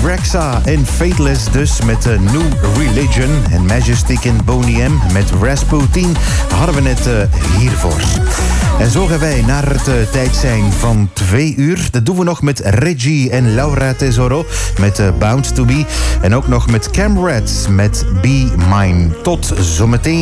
Rexa en Fateless dus met New Religion. En Majestic en Boney M met Rasputin hadden we net hiervoor. En zo gaan wij naar het tijd zijn van 2 uur. Dat doen we nog met Reggie en Laura Tesoro met Bound to Be. En ook nog met Camrats met Be Mine. Tot zometeen.